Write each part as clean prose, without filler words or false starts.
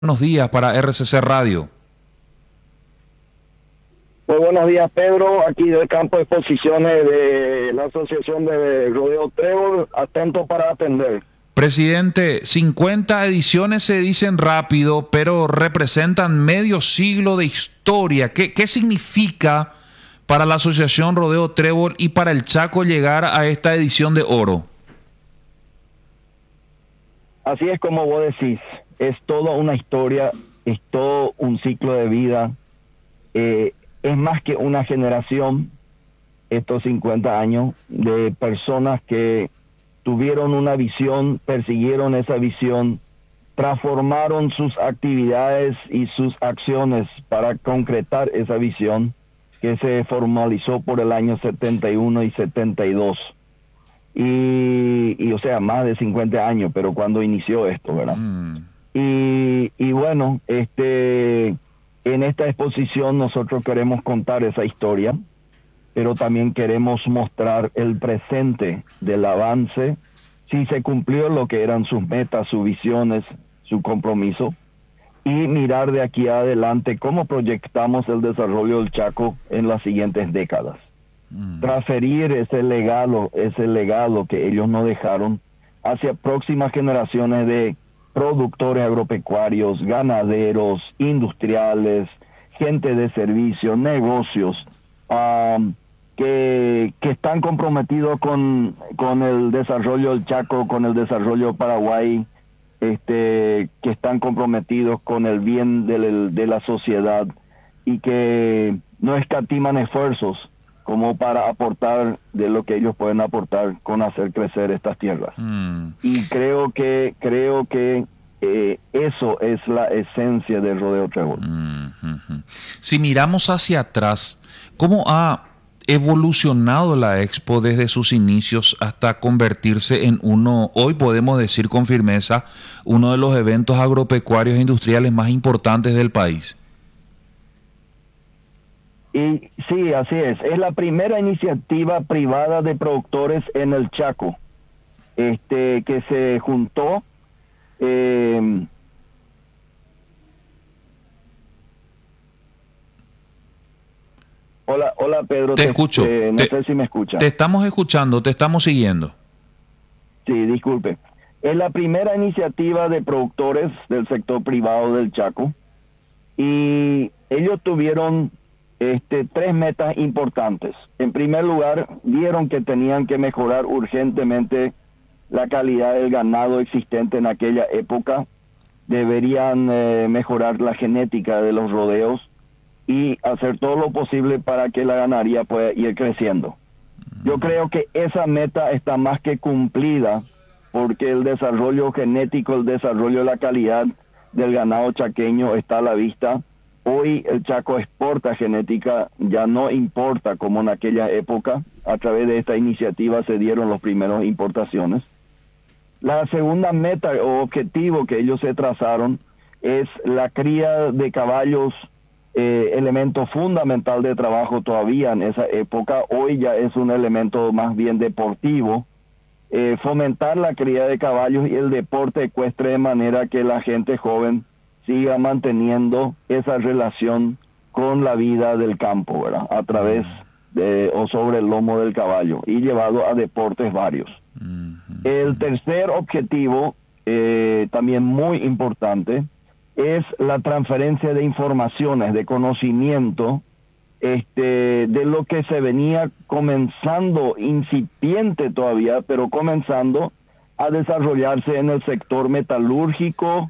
Buenos días para RCC Radio. Muy buenos días, Pedro, aquí del campo de exposiciones de la Asociación de Rodeo Trébol, atento para atender. Presidente, 50 ediciones se dicen rápido, pero representan medio siglo de historia. ¿Qué significa para la Asociación Rodeo Trébol y para el Chaco llegar a esta edición de oro? Así es como vos decís, es toda una historia, es todo un ciclo de vida, es más que una generación, estos 50 años, de personas que tuvieron una visión, persiguieron esa visión, transformaron sus actividades y sus acciones para concretar esa visión que se formalizó por el año 71 y 72. Y o sea, más de 50 años, pero cuando inició esto, ¿verdad? Y bueno, en esta exposición nosotros queremos contar esa historia, pero también queremos mostrar el presente del avance, si se cumplió lo que eran sus metas, sus visiones, su compromiso, y mirar de aquí adelante cómo proyectamos el desarrollo del Chaco en las siguientes décadas. Transferir ese legado que ellos nos dejaron hacia próximas generaciones de productores agropecuarios, ganaderos, industriales, gente de servicio, negocios, que están comprometidos con el desarrollo del Chaco, con el desarrollo de Paraguay, que están comprometidos con el bien de la sociedad y que no escatiman esfuerzos como para aportar de lo que ellos pueden aportar con hacer crecer estas tierras. Y creo que eso es la esencia del Rodeo Trébol. Si miramos hacia atrás, ¿cómo ha evolucionado la Expo desde sus inicios hasta convertirse en uno, hoy podemos decir con firmeza, uno de los eventos agropecuarios e industriales más importantes del país? Y sí, así es la primera iniciativa privada de productores en el Chaco, que se juntó Hola Pedro, te escucho. No sé si me escucha. Te estamos escuchando, te estamos siguiendo. Sí, disculpe. Es la primera iniciativa de productores del sector privado del Chaco y ellos tuvieron tres metas importantes. En primer lugar, vieron que tenían que mejorar urgentemente la calidad del ganado existente en aquella época. Deberían mejorar la genética de los rodeos y hacer todo lo posible para que la ganadería pueda ir creciendo. Yo creo que esa meta está más que cumplida porque el desarrollo genético, el desarrollo de la calidad del ganado chaqueño está a la vista. Hoy el Chaco exporta genética, ya no importa como en aquella época. A través de esta iniciativa se dieron las primeras importaciones. La segunda meta o objetivo que ellos se trazaron es la cría de caballos, elemento fundamental de trabajo todavía en esa época. Hoy ya es un elemento más bien deportivo. Fomentar la cría de caballos y el deporte ecuestre de manera que la gente joven siga manteniendo esa relación con la vida del campo, ¿verdad? A través o sobre el lomo del caballo y llevado a deportes varios. El tercer objetivo, también muy importante, es la transferencia de informaciones, de conocimiento, de lo que se venía comenzando, incipiente todavía, pero comenzando a desarrollarse en el sector metalúrgico,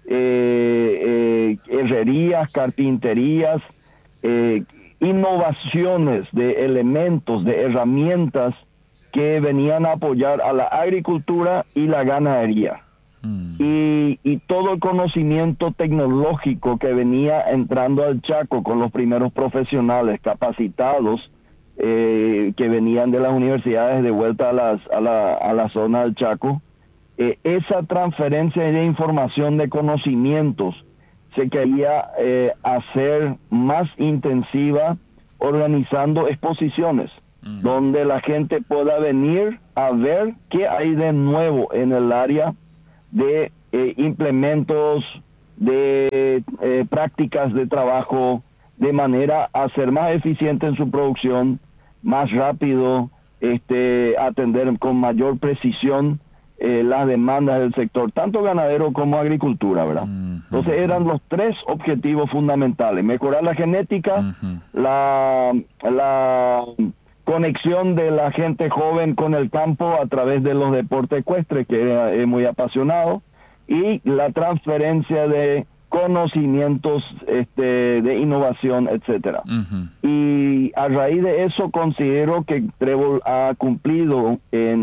herrerías, carpinterías, innovaciones de elementos, de herramientas que venían a apoyar a la agricultura y la ganadería. Y todo el conocimiento tecnológico que venía entrando al Chaco con los primeros profesionales capacitados que venían de las universidades de vuelta a la zona del Chaco, esa transferencia de información, de conocimientos, se quería hacer más intensiva organizando exposiciones donde la gente pueda venir a ver qué hay de nuevo en el área de implementos, de prácticas de trabajo, de manera a ser más eficiente en su producción, más rápido, atender con mayor precisión las demandas del sector, tanto ganadero como agricultura, ¿verdad? Entonces eran los tres objetivos fundamentales: mejorar la genética, la conexión de la gente joven con el campo a través de los deportes ecuestres, que es muy apasionado, y la transferencia de conocimientos de innovación, etcétera. Y a raíz de eso considero que Trébol ha cumplido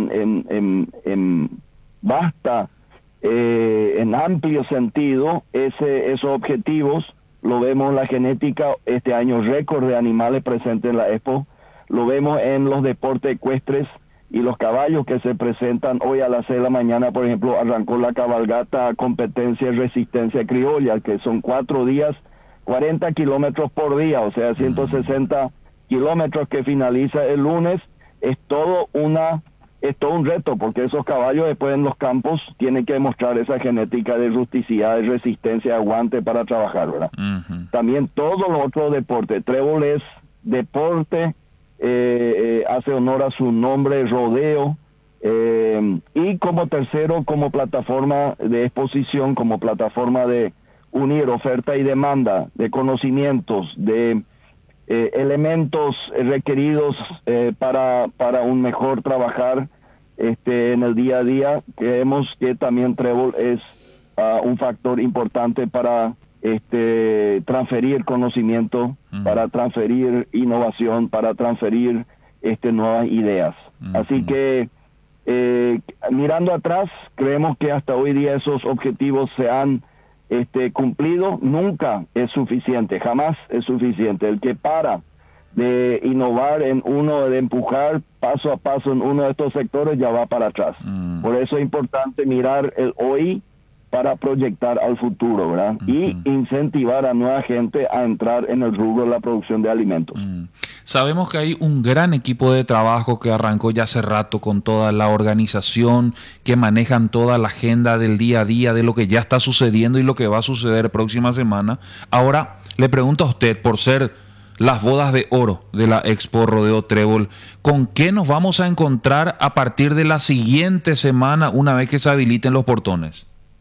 en vasta, en amplio sentido esos objetivos. Lo vemos en la genética, este año récord de animales presentes en la Expo, lo vemos en los deportes ecuestres y los caballos que se presentan. Hoy a las 6 de la mañana, por ejemplo, arrancó la cabalgata competencia y resistencia criolla, que son 4 días, 40 kilómetros por día, o sea, 160 kilómetros, que finaliza el lunes. Es todo un reto, porque esos caballos después en los campos tienen que demostrar esa genética de rusticidad, de resistencia, de aguante para trabajar, ¿verdad? También todos los otros deportes. Trébol es deporte, hace honor a su nombre, rodeo, y como tercero, como plataforma de exposición, como plataforma de unir oferta y demanda de conocimientos, de elementos requeridos para un mejor trabajar en el día a día. Creemos que también Trébol es un factor importante para transferir conocimiento, para transferir innovación, para transferir nuevas ideas. Así que mirando atrás, creemos que hasta hoy día esos objetivos se han cumplido. Nunca es suficiente, jamás es suficiente. El que para de innovar en uno, de empujar paso a paso en uno de estos sectores, ya va para atrás. Por eso es importante mirar el hoy para proyectar al futuro, ¿verdad? Y incentivar a nueva gente a entrar en el rubro de la producción de alimentos. Sabemos que hay un gran equipo de trabajo que arrancó ya hace rato con toda la organización, que manejan toda la agenda del día a día, de lo que ya está sucediendo y lo que va a suceder próxima semana. Ahora, le pregunto a usted, por ser las bodas de oro de la Expo Rodeo Trébol, ¿con qué nos vamos a encontrar a partir de la siguiente semana, una vez que se habiliten los portones?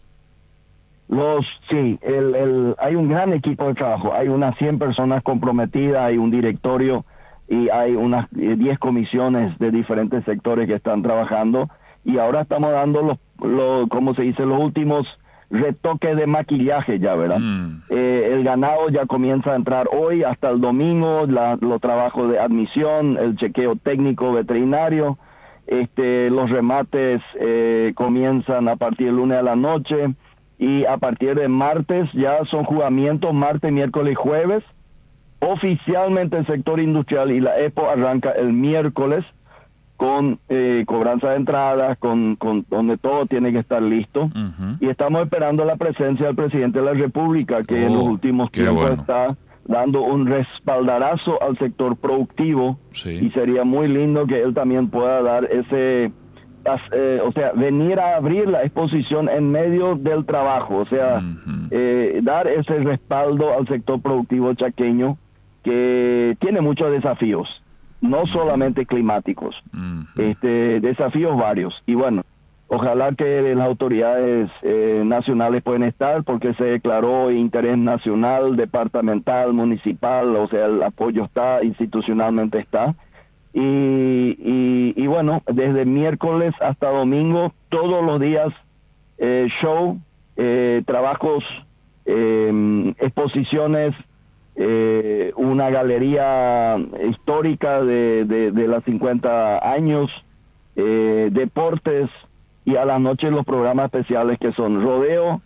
Hay un gran equipo de trabajo, hay unas 100 personas comprometidas, hay un directorio y hay unas 10 comisiones de diferentes sectores que están trabajando, y ahora estamos dando como se dice, los últimos retoques de maquillaje ya, ¿verdad? El ganado ya comienza a entrar hoy hasta el domingo, los trabajos de admisión, el chequeo técnico veterinario, los remates comienzan a partir del lunes a la noche, y a partir de martes ya son jugamientos, martes, miércoles y jueves. Oficialmente el sector industrial y la Expo arranca el miércoles con cobranza de entradas, con donde todo tiene que estar listo. Y estamos esperando la presencia del presidente de la República, que en los últimos tiempos está dando un respaldarazo al sector productivo. Y sería muy lindo que él también pueda dar ese... venir a abrir la exposición en medio del trabajo, dar ese respaldo al sector productivo chaqueño, que tiene muchos desafíos, no solamente climáticos, desafíos varios. Y bueno, ojalá que las autoridades nacionales pueden estar, porque se declaró interés nacional, departamental, municipal, o sea, el apoyo está, institucionalmente está. Y bueno, desde miércoles hasta domingo, todos los días, show, trabajos, exposiciones, una galería histórica de los 50 años, deportes, y a las noches los programas especiales que son rodeo,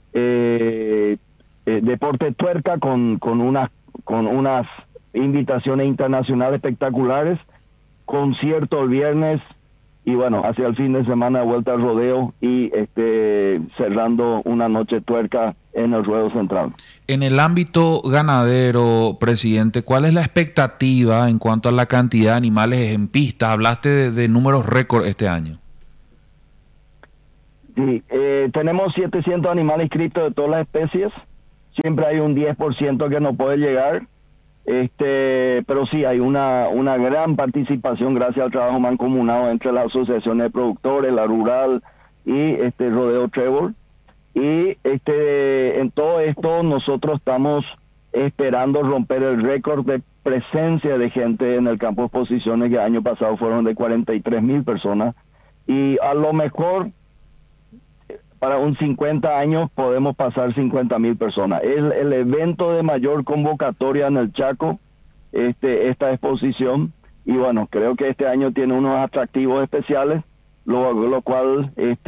deporte tuerca con unas invitaciones internacionales espectaculares, concierto el viernes, y bueno, hacia el fin de semana vuelta al rodeo, y cerrando una noche tuerca en el ruedo central. En el ámbito ganadero, presidente, ¿cuál es la expectativa en cuanto a la cantidad de animales en pista? Hablaste de números récord este año. Sí, tenemos 700 animales inscritos de todas las especies. Siempre hay un 10% que no puede llegar. Pero sí, hay una gran participación gracias al trabajo mancomunado entre las asociaciones de productores, la rural y Rodeo Trébol. Y en todo esto nosotros estamos esperando romper el récord de presencia de gente en el campo de exposiciones, que el año pasado fueron de 43,000 personas. Y a lo mejor para un 50 años podemos pasar 50,000 personas. Es el evento de mayor convocatoria en el Chaco, esta exposición. Y bueno, creo que este año tiene unos atractivos especiales, lo cual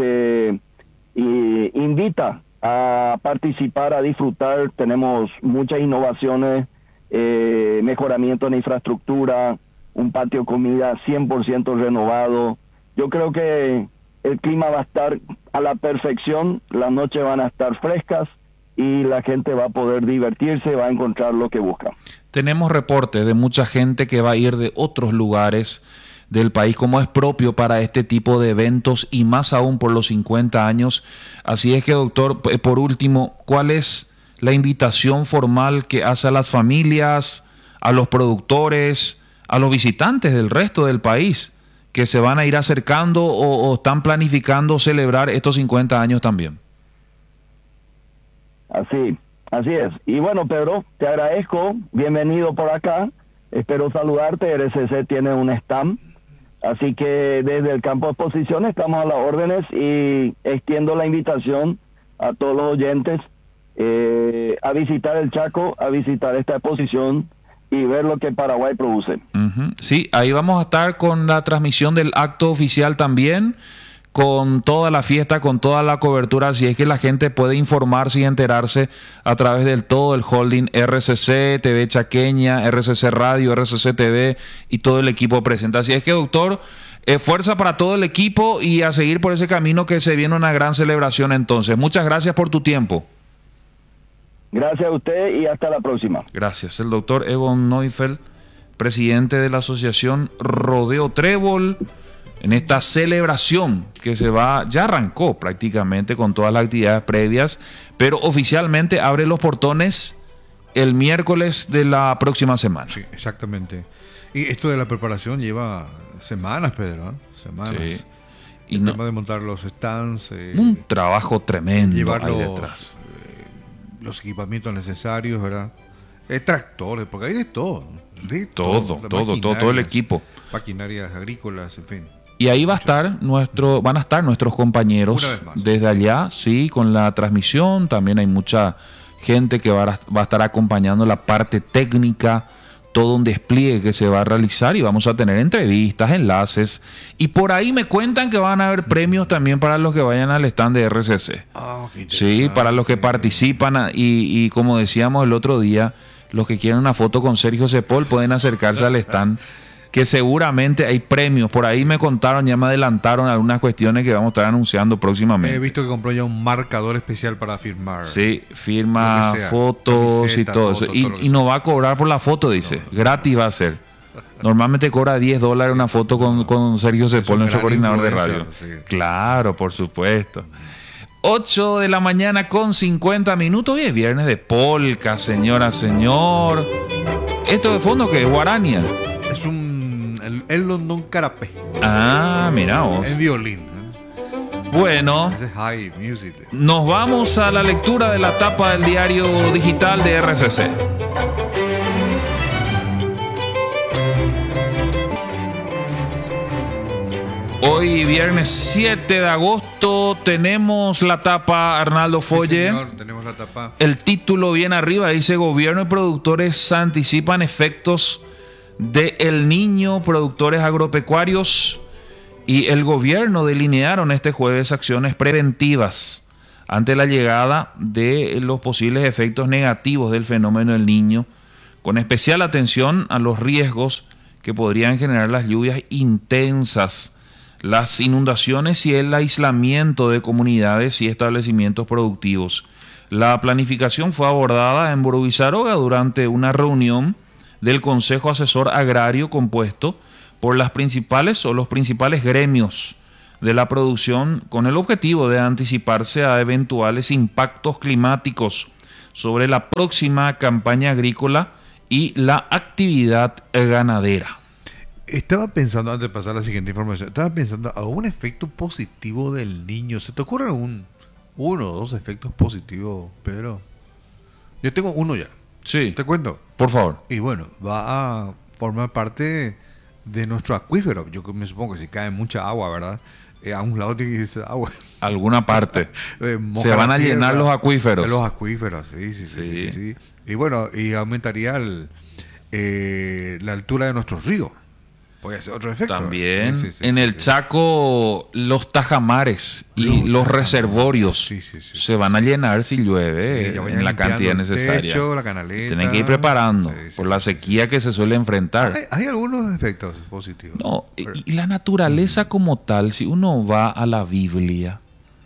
invita a participar, a disfrutar. Tenemos muchas innovaciones, mejoramiento en infraestructura, un patio de comida 100% renovado. Yo creo que el clima va a estar a la perfección, las noches van a estar frescas y la gente va a poder divertirse, va a encontrar lo que busca. Tenemos reportes de mucha gente que va a ir de otros lugares del país, como es propio para este tipo de eventos y más aún por los 50 años. Así es que, doctor, por último, ¿cuál es la invitación formal que hace a las familias, a los productores, a los visitantes del resto del país que se van a ir acercando o están planificando celebrar estos 50 años también? Así es. Y bueno, Pedro, te agradezco, bienvenido por acá, espero saludarte. RCC tiene un stand, así que desde el campo de exposición estamos a las órdenes y extiendo la invitación a todos los oyentes a visitar el Chaco, a visitar esta exposición y ver lo que Paraguay produce. Sí, ahí vamos a estar con la transmisión del acto oficial también, con toda la fiesta, con toda la cobertura, así es que la gente puede informarse y enterarse a través del todo el holding RCC, TV Chaqueña, RCC Radio, RCC TV y todo el equipo presente. Así es que, doctor, fuerza para todo el equipo y a seguir por ese camino, que se viene una gran celebración entonces. Muchas gracias por tu tiempo. Gracias a usted y hasta la próxima. Gracias. El doctor Egon Neufeld, presidente de la asociación Rodeo Trébol, en esta celebración que ya arrancó prácticamente con todas las actividades previas, pero oficialmente abre los portones el miércoles de la próxima semana. Sí, exactamente. Y esto de la preparación lleva semanas, Pedro, ¿eh? Semanas. Sí. Y el tema de montar los stands. Un trabajo tremendo llevar ahí detrás. Los equipamientos necesarios, ¿verdad? Tractores, porque hay de todo. Todo el equipo. Maquinarias agrícolas, en fin. Y ahí van a estar nuestros compañeros desde allá, sí, con la transmisión. También hay mucha gente que va a estar acompañando la parte técnica, todo un despliegue que se va a realizar y vamos a tener entrevistas, enlaces. Y por ahí me cuentan que van a haber premios también para los que vayan al stand de RCC. Sí, para los que participan y como decíamos el otro día, los que quieren una foto con Sergio Cepol pueden acercarse al stand, que seguramente hay premios. Por ahí me contaron, ya me adelantaron algunas cuestiones que vamos a estar anunciando próximamente. He visto que compró ya un marcador especial para firmar. Sí, firma fotos, camiseta, y todo eso. Y no va a cobrar por la foto, dice. No. Gratis va a ser. Normalmente cobra $10 una foto con Sergio Cepol, nuestro coordinador de radio. Sí. Claro, por supuesto. 8 de la mañana con 50 minutos. Hoy es viernes de polka, señora, señor. ¿Esto de fondo qué es? Guarania. Es el London Carapé. Ah, mira vos. En violín. Bueno, nos vamos a la lectura de la tapa del diario digital de RCC. Hoy, viernes 7 de agosto, tenemos la tapa, Arnaldo Folle. Sí, señor, tenemos la tapa. El título bien arriba dice: Gobierno y productores anticipan efectos de El Niño, productores agropecuarios y el gobierno delinearon este jueves acciones preventivas ante la llegada de los posibles efectos negativos del fenómeno del Niño, con especial atención a los riesgos que podrían generar las lluvias intensas, las inundaciones y el aislamiento de comunidades y establecimientos productivos. La planificación fue abordada en Borubisaroga durante una reunión del Consejo Asesor Agrario compuesto por los principales gremios de la producción con el objetivo de anticiparse a eventuales impactos climáticos sobre la próxima campaña agrícola y la actividad ganadera. Estaba pensando, antes de pasar a la siguiente información, estaba pensando algún efecto positivo del niño. ¿Se te ocurre uno o dos efectos positivos, Pedro? Yo tengo uno ya. Sí. ¿Te cuento? Por favor. Y bueno, va a formar parte de nuestro acuífero. Yo me supongo que si cae mucha agua, ¿verdad? A un lado tiene que irse agua. Alguna parte. Se van a llenar los acuíferos. Los acuíferos, sí. Y bueno, y aumentaría la altura de nuestros ríos. Puede ser otro efecto. También en el Chaco los tajamares y los reservorios se van a llenar si llueve en la cantidad necesaria. Techo, la canaleta. Tienen que ir preparando por la sequía que se suele enfrentar. Hay algunos efectos positivos. No, y la naturaleza como tal, si uno va a la Biblia,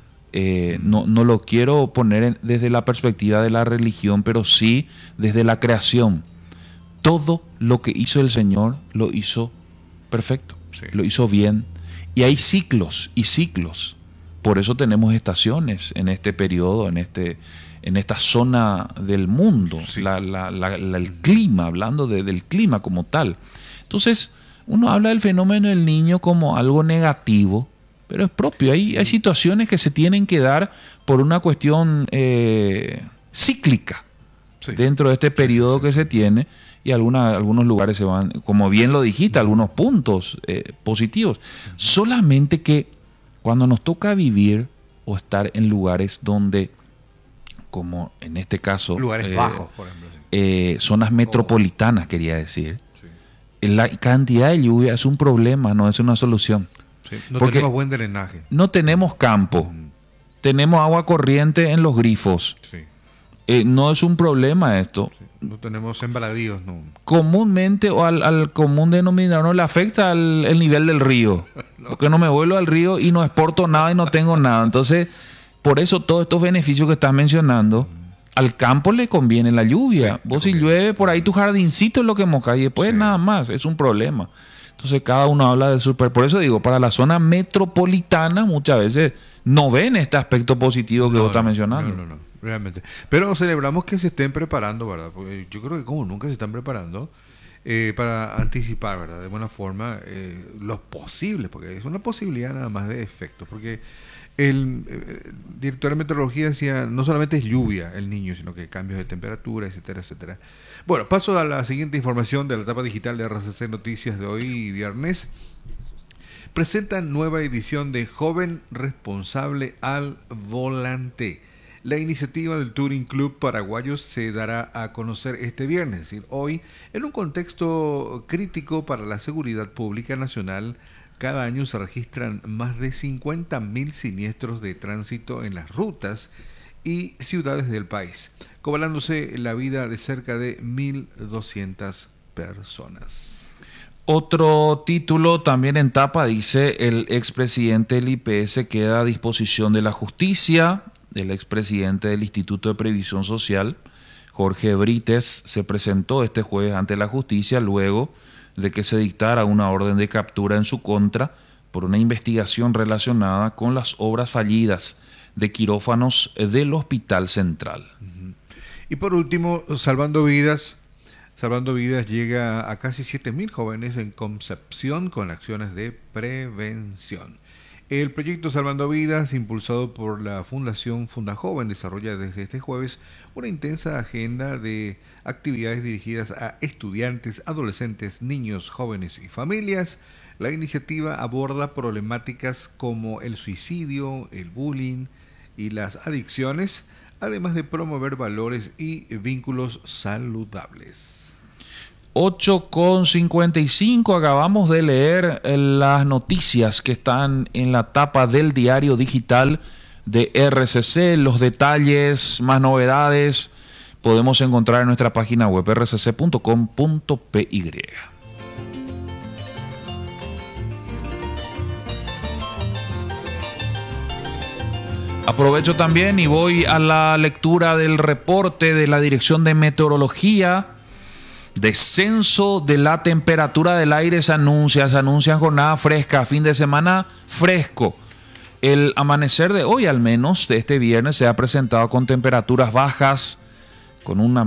no lo quiero poner desde la perspectiva de la religión, pero sí desde la creación. Todo lo que hizo el Señor lo hizo perfecto, lo hizo bien. Y hay ciclos y ciclos. Por eso tenemos estaciones en este periodo, en esta zona del mundo. El clima, hablando del clima como tal. Entonces, uno habla del fenómeno del niño como algo negativo, pero es propio. Hay situaciones que se tienen que dar por una cuestión cíclica dentro de este periodo que se tiene. Y algunos lugares se van, como bien lo dijiste, algunos puntos positivos. Solamente que cuando nos toca vivir o estar en lugares donde, como en este caso, lugares bajos, por ejemplo, zonas metropolitanas, quería decir, la cantidad de lluvia es un problema, no es una solución. No tenemos buen drenaje. No tenemos campo, tenemos agua corriente en los grifos. No es un problema esto. No tenemos sembradíos, no. Comúnmente o al común denominador no le afecta el nivel del río. Porque no me vuelvo al río y no exporto nada y no tengo nada. Entonces, por eso todos estos beneficios que estás mencionando, al campo le conviene la lluvia. Vos si llueve por ahí tu jardincito es lo que moja y después nada más. Es un problema. Entonces cada uno habla de por eso digo, para la zona metropolitana muchas veces no ven este aspecto positivo que vos estás mencionando. No, realmente. Pero celebramos que se estén preparando, ¿verdad? Porque yo creo que como nunca se están preparando para anticipar, ¿verdad? De buena forma los posibles, porque es una posibilidad nada más de efectos. Porque el director de meteorología decía, no solamente es lluvia el niño, sino que cambios de temperatura, etcétera, etcétera. Bueno, paso a la siguiente información de la etapa digital de RCC Noticias de hoy, viernes. Presentan nueva edición de Joven Responsable al Volante. La iniciativa del Touring Club Paraguayos se dará a conocer este viernes, es decir, hoy, en un contexto crítico para la seguridad pública nacional. Cada año se registran más de 50.000 siniestros de tránsito en las rutas y ciudades del país, cobrándose la vida de cerca de 1.200 personas. Otro título también en tapa dice: el expresidente del IPS queda a disposición de la justicia. El expresidente del Instituto de Previsión Social, Jorge Brites, se presentó este jueves ante la justicia luego de que se dictara una orden de captura en su contra por una investigación relacionada con las obras fallidas de quirófanos del Hospital Central. Y por último, Salvando Vidas llega a casi 7.000 jóvenes en Concepción con acciones de prevención. El proyecto Salvando Vidas, impulsado por la Fundación Fundajoven, desarrolla desde este jueves una intensa agenda de actividades dirigidas a estudiantes, adolescentes, niños, jóvenes y familias. La iniciativa aborda problemáticas como el suicidio, el bullying y las adicciones, además de promover valores y vínculos saludables. 8:55, acabamos de leer las noticias que están en la tapa del diario digital de RCC. Los detalles, más novedades, podemos encontrar en nuestra página web rcc.com.py. Aprovecho también y voy a la lectura del reporte de la Dirección de Meteorología. Descenso de la temperatura del aire se anuncia jornada fresca, fin de semana fresco. El amanecer de hoy, al menos de este viernes, se ha presentado con temperaturas bajas, con una